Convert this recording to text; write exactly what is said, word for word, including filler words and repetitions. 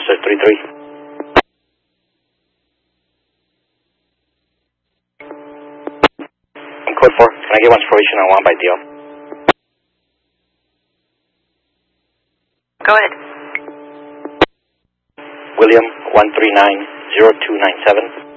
Officer three three. I'm code four. Can I get one information on one by D L? Go ahead. William one three nine zero two nine seven.